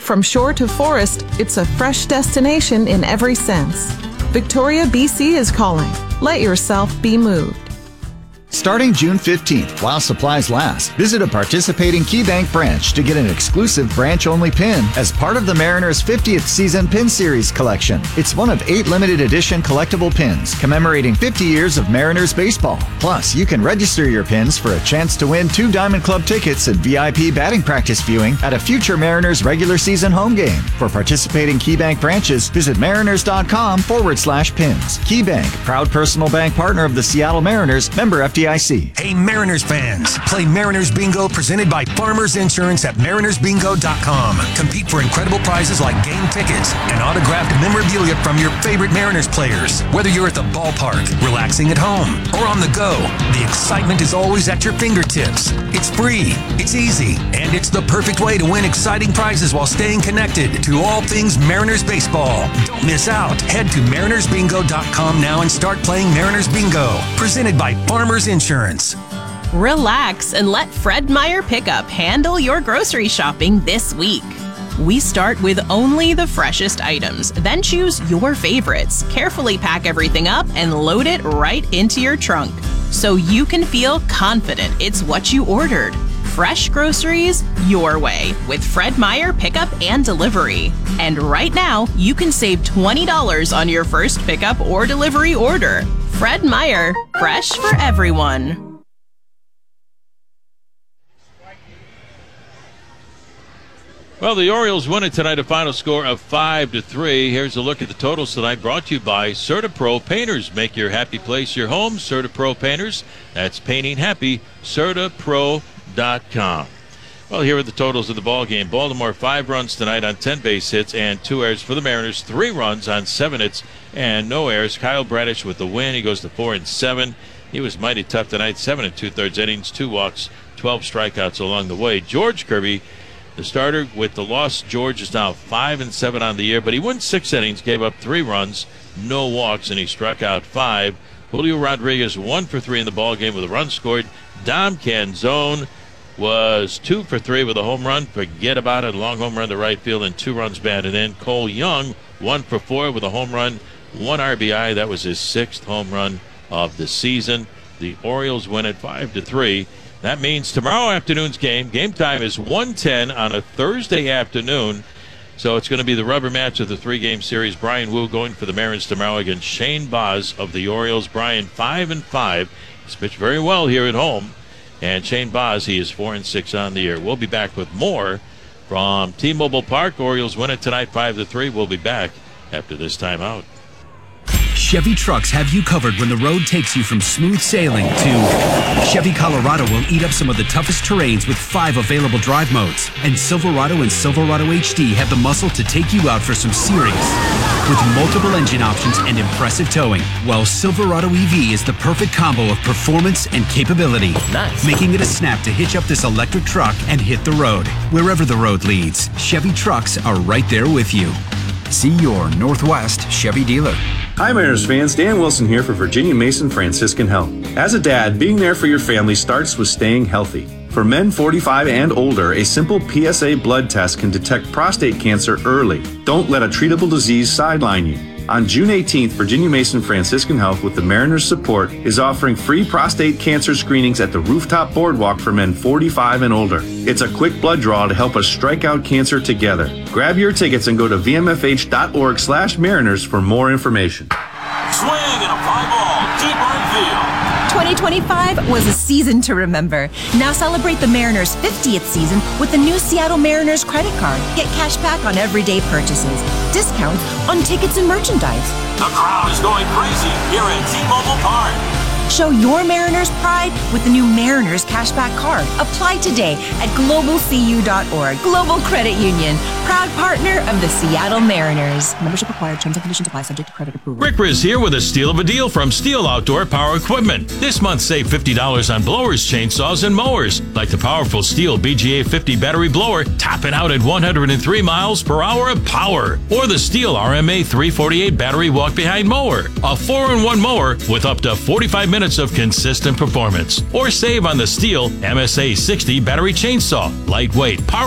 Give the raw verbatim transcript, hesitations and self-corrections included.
From shore to forest, it's a fresh destination in every sense. Victoria, B C is calling. Let yourself be moved. Starting June fifteenth, while supplies last, visit a participating KeyBank branch to get an exclusive branch-only pin as part of the Mariners' fiftieth season pin series collection. It's one of eight limited edition collectible pins commemorating fifty years of Mariners baseball. Plus, you can register your pins for a chance to win two Diamond Club tickets and V I P batting practice viewing at a future Mariners regular season home game. For participating KeyBank branches, visit mariners.com forward slash pins. KeyBank, proud personal bank partner of the Seattle Mariners, member F D I C. Hey Mariners fans, play Mariners Bingo presented by Farmers Insurance at mariners bingo dot com. Compete for incredible prizes like game tickets and autographed memorabilia from your favorite Mariners players. Whether you're at the ballpark, relaxing at home, or on the go, the excitement is always at your fingertips. It's free, it's easy, and it's the perfect way to win exciting prizes while staying connected to all things Mariners baseball. Don't miss out. Head to mariners bingo dot com now and start playing Mariners Bingo, presented by Farmers Insurance. Relax and let Fred Meyer Pickup handle your grocery shopping this week. We start with only the freshest items, then choose your favorites, carefully pack everything up, and load it right into your trunk so you can feel confident it's what you ordered. Fresh groceries your way with Fred Meyer Pickup and Delivery. And right now, you can save twenty dollars on your first pickup or delivery order. Fred Meyer, fresh for everyone. Well, the Orioles win it tonight, a final score of five to three. Here's a look at the totals tonight, brought to you by CertaPro Painters. Make your happy place your home. CertaPro Painters. That's painting happy. Certa Pro dot com. Well, here are the totals of the ball game. Baltimore, five runs tonight on ten base hits and two errors for the Mariners. Three runs on seven hits and no errors. Kyle Bradish with the win. He goes to four and seven. He was mighty tough tonight. Seven and two-thirds innings, two walks, twelve strikeouts along the way. George Kirby, the starter, with the loss. George is now five and seven on the year, but he went six innings, gave up three runs, no walks, and he struck out five. Julio Rodriguez one for three in the ball game with a run scored. Dom Canzone was two for three with a home run. Forget about it. Long home run to right field and two runs batted in. Cole Young one for four with a home run, one R B I. That was his sixth home run of the season. The Orioles win it five to three. That means tomorrow afternoon's game, game time is one ten on a Thursday afternoon. So it's going to be the rubber match of the three-game series. Brian Wu going for the Mariners tomorrow against Shane Baz of the Orioles. Brian five and five. He's pitched very well here at home. And Shane Baz, he is four and six on the year. We'll be back with more from T-Mobile Park. Orioles win it tonight five to three. We'll be back after this timeout. Chevy trucks have you covered when the road takes you from smooth sailing to Chevy Colorado will eat up some of the toughest terrains with five available drive modes. And Silverado and Silverado H D have the muscle to take you out for some serious with multiple engine options and impressive towing. While Silverado E V is the perfect combo of performance and capability. Nice. Making it a snap to hitch up this electric truck and hit the road. Wherever the road leads, Chevy trucks are right there with you. See your Northwest Chevy dealer. Hi Mariners fans, Dan Wilson here for Virginia Mason Franciscan Health. As a dad, being there for your family starts with staying healthy. For men forty-five and older, a simple P S A blood test can detect prostate cancer early. Don't let a treatable disease sideline you. On June eighteenth, Virginia Mason Franciscan Health, with the Mariners' support, is offering free prostate cancer screenings at the Rooftop Boardwalk for men forty-five and older. It's a quick blood draw to help us strike out cancer together. Grab your tickets and go to v m f h dot org slash mariners for more information. Swing and a fly ball deep right field. twenty twenty-five was a season to remember. Now celebrate the Mariners' fiftieth season with the new Seattle Mariners credit card. Get cash back on everyday purchases, discounts on tickets and merchandise. The crowd is going crazy here at T-Mobile Park. Show your Mariners pride with the new Mariners Cashback Card. Apply today at global c u dot org. Global Credit Union, proud partner of the Seattle Mariners. Membership required. Terms and conditions apply. Subject to credit approval. Rick Riz here with a steal of a deal from Steel Outdoor Power Equipment. This month, save fifty dollars on blowers, chainsaws, and mowers. Like the powerful Steel B G A fifty battery blower, topping out at one hundred three miles per hour of power. Or the Steel R M A three forty-eight battery walk-behind mower. A four in one mower with up to forty-five minutes of consistent performance. Or save on the Steel M S A sixty battery chainsaw. Lightweight, power